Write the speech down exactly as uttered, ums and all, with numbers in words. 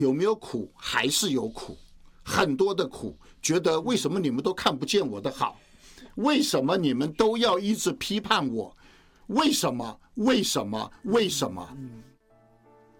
有没有苦？还是有苦，很多的苦。觉得为什么你们都看不见我的好？为什么你们都要一直批判我？为什么？为什么？为什么？